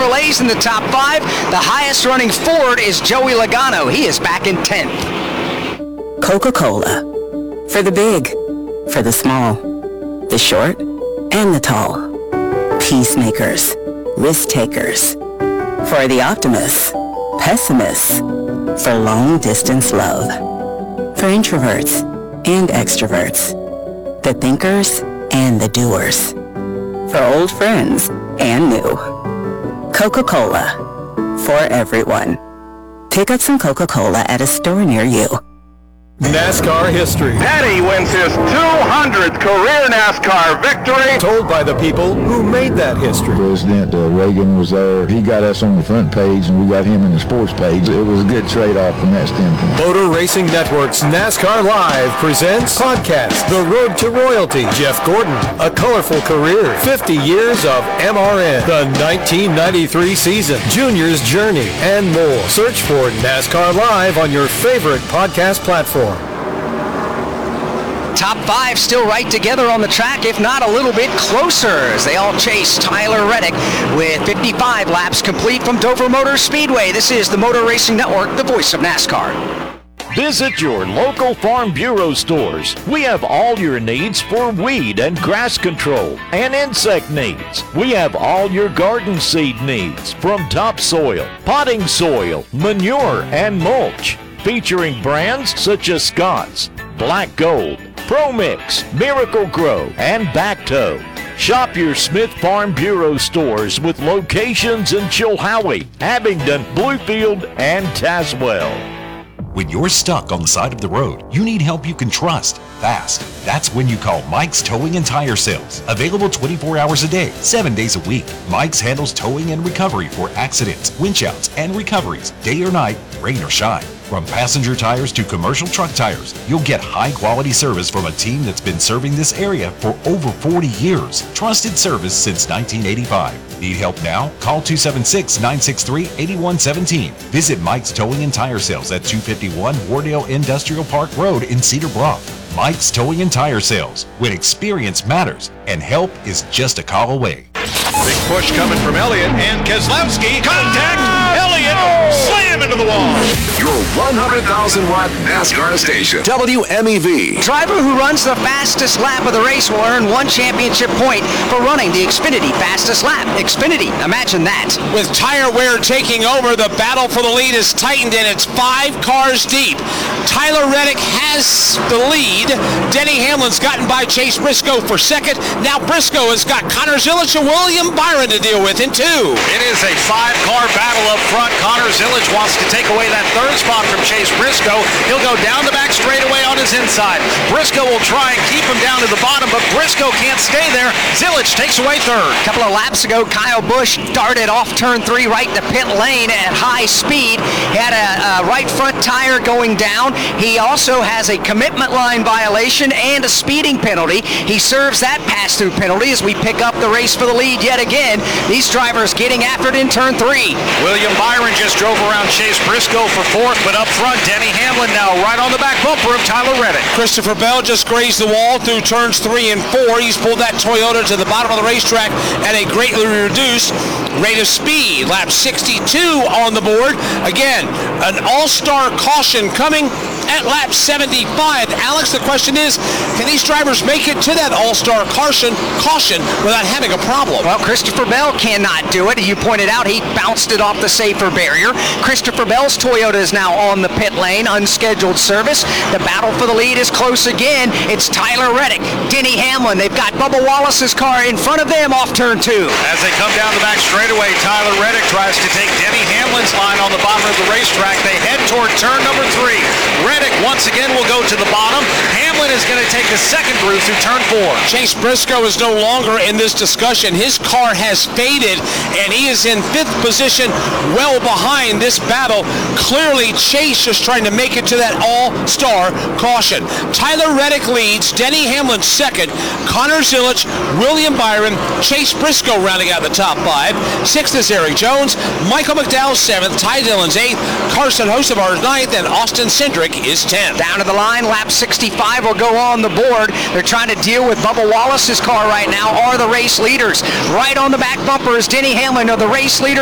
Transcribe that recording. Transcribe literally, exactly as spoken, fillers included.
Chevrolets in the top five. The highest running Ford is Joey Logano. He is back in tenth. Coca-Cola. For the big, for the small, the short, and the tall. Peacemakers, risk takers. For the optimists, pessimists. For long distance love. For introverts and extroverts. The thinkers and the doers. For old friends and new. Coca-Cola. For everyone. Pick up some Coca-Cola at a store near you. NASCAR history. Petty wins his two hundredth career NASCAR victory. Told by the people who made that history. President uh, Reagan was there. He got us on the front page, and we got him in the sports page. It was a good trade-off from that standpoint. Motor Racing Network's NASCAR Live presents podcast The Road to Royalty. Jeff Gordon, a colorful career, fifty years of M R N, the nineteen ninety-three season, Junior's Journey, and more. Search for NASCAR Live on your favorite podcast platform. Top five still right together on the track, if not a little bit closer, as they all chase Tyler Reddick with fifty-five laps complete from Dover Motor Speedway. This is the Motor Racing Network, the voice of NASCAR. Visit your local Farm Bureau stores. We have all your needs for weed and grass control and insect needs. We have all your garden seed needs, from topsoil, potting soil, manure, and mulch, featuring brands such as Scott's, Black Gold, Pro Mix, Miracle Grow, and Bacto. Shop your Smith Farm Bureau stores with locations in Chilhowie, Abingdon, Bluefield, and Tazewell. When you're stuck on the side of the road, you need help you can trust, fast. That's when you call Mike's Towing and Tire Sales. Available twenty-four hours a day, seven days a week. Mike's handles towing and recovery for accidents, winch outs, and recoveries, day or night, rain or shine. From passenger tires to commercial truck tires, you'll get high-quality service from a team that's been serving this area for over forty years. Trusted service since nineteen eighty-five. Need help now? Call two seven six, nine six three, eight one one seven. Visit Mike's Towing and Tire Sales at two fifty-one Wardale Industrial Park Road in Cedar Bluff. Mike's Towing and Tire Sales, when experience matters and help is just a call away. Big push coming from Elliott and Keselowski. Contact! Elliott! Slam into the wall! Your one hundred thousand watt NASCAR station. W M E V. Driver who runs the fastest lap of the race will earn one championship point for running the Xfinity fastest lap. Xfinity, imagine that. With tire wear taking over, the battle for the lead is tightened and it's five cars deep. Tyler Reddick has the lead. Denny Hamlin's gotten by Chase Briscoe for second. Now Briscoe has got Connor Zilisch and William Byron to deal with in two. It is a five-car battle up front. Connor Zilisch wants to take away that third spot from Chase Briscoe. He'll go down the back straightaway on his inside. Briscoe will try and keep him down to the bottom, but Briscoe can't stay there. Zilisch takes away third. A couple of laps ago, Kyle Busch darted off turn three right to pit lane at high speed. He had a, a right front tire going down. He also has a commitment line violation and a speeding penalty. He serves that pass-through penalty as we pick up the race for the lead yet again. These drivers getting after it in turn three. William Byron just drove around Chase Briscoe for fourth, but up front, Denny Hamlin now right on the back bumper of Tyler Reddick. Christopher Bell just grazed the wall through turns three and four. He's pulled that Toyota to the bottom of the racetrack at a greatly reduced rate of speed. Lap sixty-two on the board. Again, an all-star caution coming at lap seventy-five. Alex, the question is, can these drivers make it to that all-star caution, caution without having a problem? Well, Christopher Bell cannot do it. You pointed out he bounced it off the safer barrier. Christopher Bell's Toyota is now on the pit lane, unscheduled service. The battle for the lead is close again. It's Tyler Reddick, Denny Hamlin. They've got Bubba Wallace's car in front of them off turn two. As they come down the back straightaway, Tyler Reddick tries to take Denny Hamlin's line on the bottom of the racetrack. They head toward turn number three. Reddick once again will go to the bottom. Hamlin is going to take the second groove through turn four. Chase Briscoe is no longer in this discussion. His car has faded, and he is in fifth position, well behind this battle. Clearly, Chase is trying to make it to that all-star caution. Tyler Reddick leads, Denny Hamlin second, Connor Zilisch, William Byron, Chase Briscoe rounding out the top five. Sixth is Eric Jones, Michael McDowell seventh, Ty Dillon's eighth, Carson Hocevar ninth, and Austin Cindric is tenth. Down to the line, lap sixty-five will go on the board. They're trying to deal with Bubba Wallace's car right now, are the race leaders. Right on the back bumper is Denny Hamlin of the race leader.